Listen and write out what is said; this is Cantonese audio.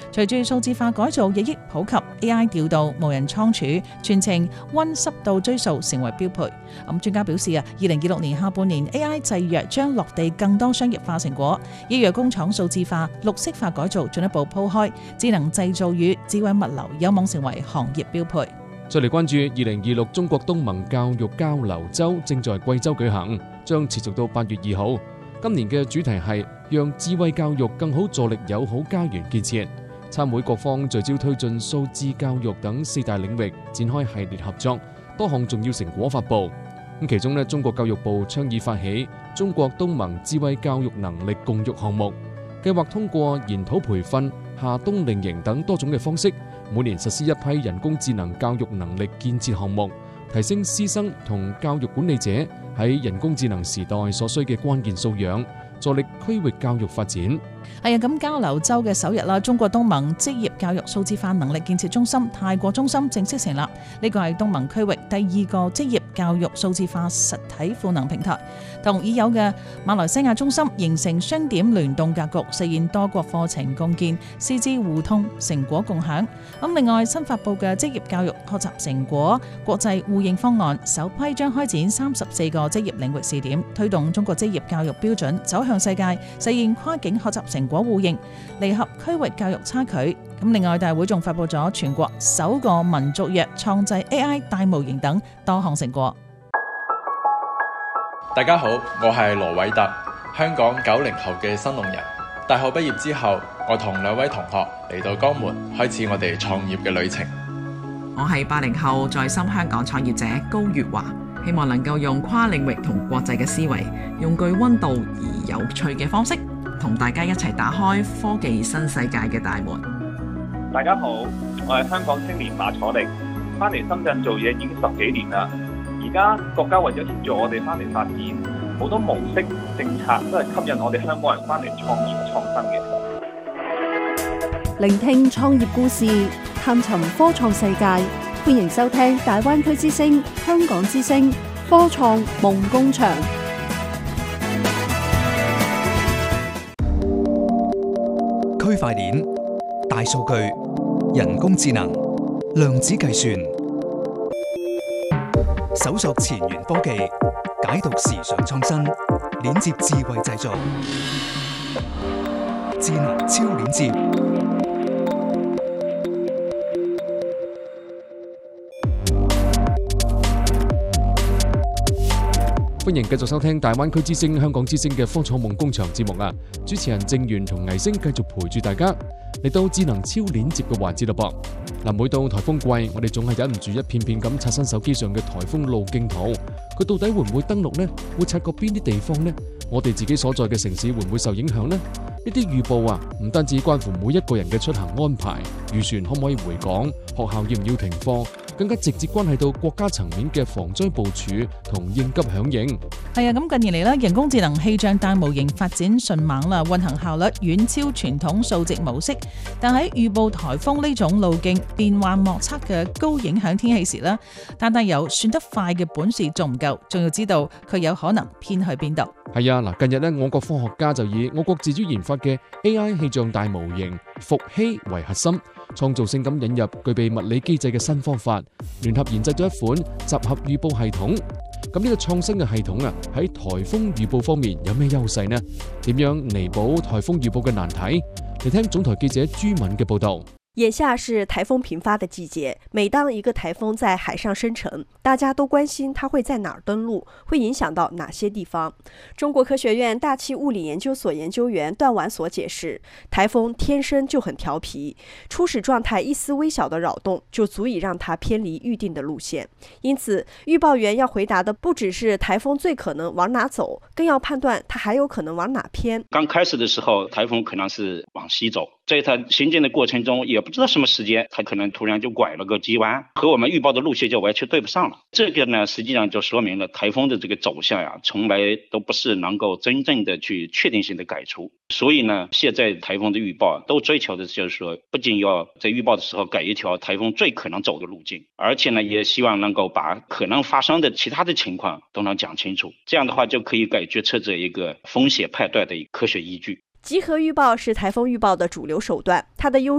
隨住數字化改造日益普及 ，AI 調度、無人倉儲、全程溫濕度追溯成為標配。專家表示2026年下半年 AI 製藥將落地更多商業化成果，醫藥工廠數字化、綠色化改造進一步鋪開，智能製造與智慧物流有望成為行業標配。 再嚟關注2026中國東盟教育交流周正在貴州舉行，將持續到8月2號。今年嘅主題係讓智慧教育更好助力友好家園建設。參會各方聚焦推進數字教育等4大領域，展開系列合作，多項重要成果發布。其中中國教育部倡議發起中國東盟智慧教育能力共育項目，計劃通過研討培訓、夏冬令營等多種嘅方式，每年實施一批人工智能教育能力建設項目，提升師生同教育管理者喺人工智能時代所需嘅關鍵素養，助力區域教育發展。 咁交流周嘅首日啦，中國東盟職業教育數字化能力建設中心泰國中心正式成立。呢個係東盟區域第2個職業教育數字化實體賦能平台，同已有嘅馬來西亞中心形成雙點聯動格局，實現多國課程共建、師資互通、成果共享。另外新發布嘅職業教育學習成果國際互認方案，首批將開展34個職業領域試點，推動中國職業教育標準走向世界，實現跨境學習成果互認，彌合區域教育差距。另外大會仲發布咗全國首個民族藥創製 AI 大模型等多項成果。 大家好，我係羅偉特，香港90後嘅新農人。大學畢業之後，我同2位同學嚟到江門，開始我哋創業嘅旅程。 我係80後在深香港創業者高月華，希望能夠用跨領域同國際嘅思維，用具溫度而有趣嘅方式，同大家一齊打開科技新世界嘅大門。 大家好，我係香港青年馬楚力，翻嚟深圳做嘢已經10幾年啦。而家國家為咗協助我哋翻嚟發展，好多模式政策都係吸引我哋香港人翻嚟創業創新嘅。 聆聽創業故事，探尋科創世界，歡迎收聽大灣區之聲、香港之聲科創夢工場。 區塊鏈、大數據、人工智能、量子計算，搜索前沿科技，解讀時尚創新，鏈接智慧製造，智能超鏈接。 歡迎繼續收聽大灣區之聲、香港之聲嘅科創夢工場節目啊！主持人鄭源同倪星繼續陪住大家嚟到智能超鏈接嘅環節咯噃。每到颱風季，我哋總係忍唔住一片片咁刷新手機上嘅颱風路徑圖，佢到底會唔會登陸呢？會擦過邊啲地方呢？我哋自己所在嘅城市會唔會受影響呢？呢啲預報唔單止關乎每一個人嘅出行安排、預算可唔可以回港、學校要唔要停課，更加直接關係到國家層面嘅防災部署同應急響應。 咁近年嚟人工智能氣象大模型發展迅猛啦，運行效率遠超傳統數值模式。但喺預報颱風呢種路徑變幻莫測嘅高影響天氣時單有算得快嘅本事仲唔夠，仲要知道佢有可能偏去邊度。 近日我國科學家就以我國自主研發嘅 AI 氣象大模型伏羲為核心，創造性咁引入具備物理機制嘅新方法，聯合研製咗一款集合預報系統。咁呢個創新嘅系統喺颱風預報方面有咩優勢呢？點樣彌補颱風預報嘅難題？嚟聽總台記者朱敏嘅報道。 眼下是颱風頻發的季節，每當一個颱風在海上生成，大家都關心它會在哪兒登陸，會影響到哪些地方。中國科學院大氣物理研究所研究員段婉所解釋，颱風天生就很調皮，初始狀態一絲微小的擾動就足以讓它偏離預定的路線。因此，預報員要回答的不只是颱風最可能往哪走，更要判斷它還有可能往哪偏。 剛開始的時候，颱風可能是往西走，在它行進的過程中，也不知道什麼時間，它可能突然就拐了個急彎，和我們預報的路線就完全對不上了。這個呢，實際上就說明了颱風的這個走向從來都不是能夠真正的去確定性的改出。所以呢，現在颱風的預報都追求的就是說，不僅要在預報的時候改一條颱風最可能走的路徑，而且呢，也希望能夠把可能發生的其他的情況都能講清楚。這樣的話，就可以給決策者一個風險判斷的科學依據。 集合預報是颱風預報的主流手段，它的優